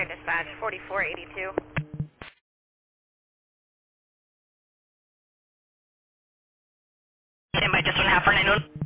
dispatch, 4482. Stand by just 1.5 for 911.